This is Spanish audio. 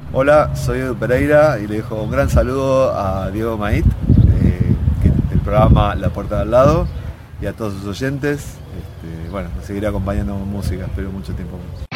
Hola, soy Edu Pereira y le dejo un gran saludo a Diego Mait, del programa La Puerta de Al Lado, y a todos sus oyentes. Bueno, nos seguiré acompañando con música, espero mucho tiempo más.